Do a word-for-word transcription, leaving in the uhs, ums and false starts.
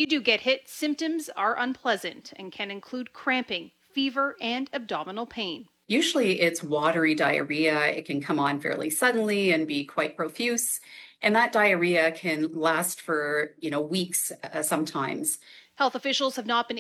you do get hit, symptoms are unpleasant and can include cramping, fever, and abdominal pain. Usually it's watery diarrhea. It can come on fairly suddenly and be quite profuse. And that diarrhea can last for, you know, weeks uh, sometimes. Health officials have not been